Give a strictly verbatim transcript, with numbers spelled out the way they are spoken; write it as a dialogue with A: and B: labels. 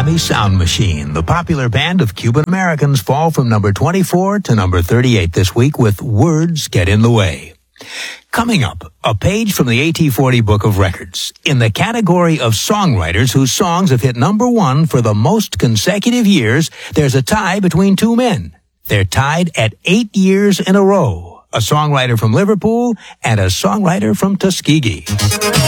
A: Miami Sound Machine. The popular band of Cuban Americans fall from number twenty-four to number thirty-eight this week with Words Get in the Way. Coming up, a page from the A T forty Book of Records. In the category of songwriters whose songs have hit number one for the most consecutive years, there's a tie between two men. They're tied at eight years in a row. A songwriter from Liverpool and a songwriter from Tuskegee.